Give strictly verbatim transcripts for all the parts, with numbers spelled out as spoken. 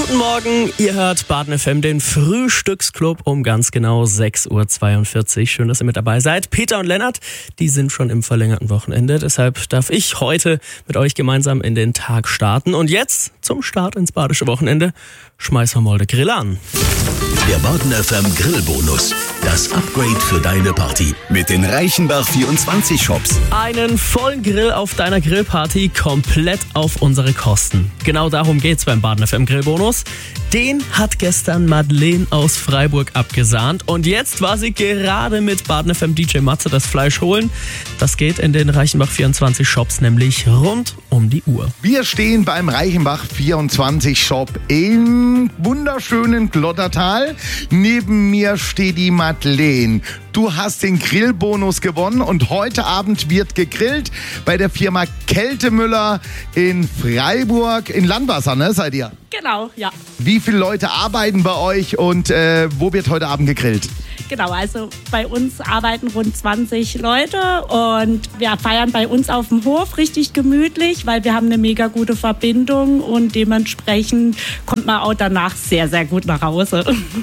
Guten Morgen, ihr hört Baden F M, den Frühstücksclub um ganz genau sechs Uhr zweiundvierzig. Schön, dass ihr mit dabei seid. Peter und Lennart, die sind schon im verlängerten Wochenende. Deshalb darf ich heute mit euch gemeinsam in den Tag starten. Und jetzt zum Start ins badische Wochenende schmeißen wir mal den Grill an. Der Baden F M Grillbonus. Das Upgrade für deine Party mit den Reichenbach vierundzwanzig Shops. Einen vollen Grill auf deiner Grillparty komplett auf unsere Kosten. Genau darum geht's beim Baden F M Grillbonus. Den hat gestern Madeleine aus Freiburg abgesahnt und jetzt war sie gerade mit Baden F M D J Matze das Fleisch holen. Das geht in den Reichenbach vierundzwanzig Shops nämlich rund um die Uhr. Wir stehen beim Reichenbach vierundzwanzig Shop im wunderschönen Glottertal. Neben mir steht die Madeleine. Du hast den Grillbonus gewonnen und heute Abend wird gegrillt bei der Firma Kältemüller in Freiburg. In Landwasser, ne, seid ihr? Genau, ja. Wie viele Leute arbeiten bei euch und äh, wo wird heute Abend gegrillt? Genau, also bei uns arbeiten rund zwanzig Leute und wir feiern bei uns auf dem Hof richtig gemütlich, weil wir haben eine mega gute Verbindung und dementsprechend kommt man auch danach sehr, sehr gut nach Hause.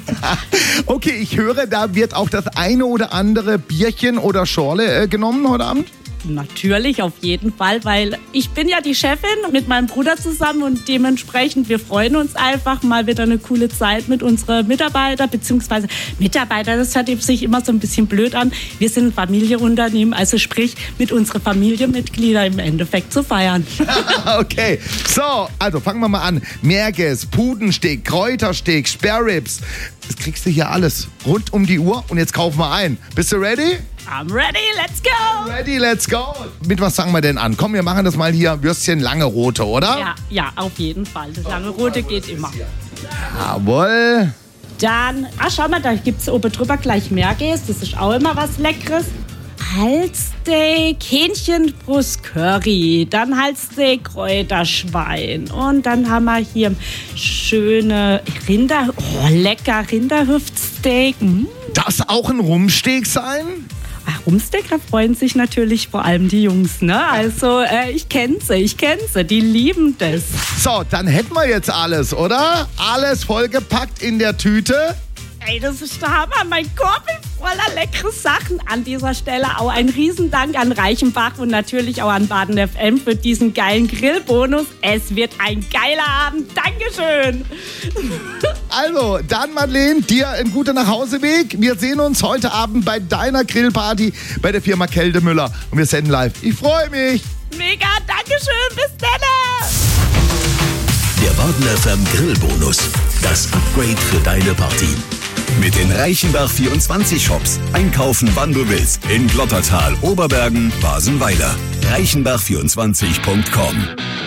Okay, ich höre, da wird auch das eine oder andere Bierchen oder Schorle äh, genommen heute Abend? Natürlich, auf jeden Fall, weil ich bin ja die Chefin mit meinem Bruder zusammen und dementsprechend, wir freuen uns einfach mal wieder eine coole Zeit mit unseren Mitarbeitern, beziehungsweise Mitarbeiter, das hört sich immer so ein bisschen blöd an. Wir sind ein Familienunternehmen, also sprich mit unseren Familienmitgliedern im Endeffekt zu feiern. Okay, so, also fangen wir mal an. Merges, Pudensteak, Kräutersteak, Spareribs, das kriegst du hier alles rund um die Uhr und jetzt kaufen wir ein. Bist du ready? I'm ready, let's go! Ready, let's go! Mit was fangen wir denn an? Komm, wir machen das mal hier, Würstchen lange rote, oder? Ja, ja, auf jeden Fall. Das lange rote geht immer. Jawohl. Dann, ach schau mal, da gibt es oben drüber gleich Merguez. Das ist auch immer was Leckeres. Halssteak, Hähnchenbrust, Curry, dann Halssteak, Kräuterschwein. Und dann haben wir hier schöne Rinder, oh, lecker Rinderhüftsteak. Mm. Darf auch ein Rumsteak sein? Ach, Rumsteak, da freuen sich natürlich vor allem die Jungs, ne? Also, äh, ich kenne sie, ich kenne sie, die lieben das. So, dann hätten wir jetzt alles, oder? Alles vollgepackt in der Tüte. Ey, das ist der Hammer, mein Korb ist voller leckere Sachen. An dieser Stelle auch ein Riesendank an Reichenbach und natürlich auch an Baden F M für diesen geilen Grillbonus. Es wird ein geiler Abend. Dankeschön. Also, dann Madeleine, dir ein guter Nachhauseweg. Wir sehen uns heute Abend bei deiner Grillparty bei der Firma Kältemüller und wir senden live. Ich freue mich. Mega, Dankeschön, bis dann. Der Baden F M Grillbonus. Das Upgrade für deine Party. Mit den Reichenbach vierundzwanzig Shops. Einkaufen, wann du willst. In Glottertal, Oberbergen, Basenweiler. reichenbach vierundzwanzig punkt com